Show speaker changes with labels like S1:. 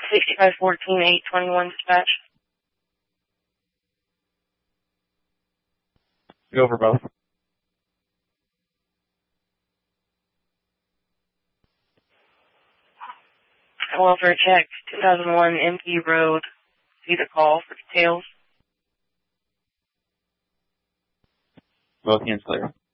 S1: 6514-821 dispatch.
S2: Go for both.
S1: Welfare check, 2001 MP Road. See the call for details.
S2: Both hands clear.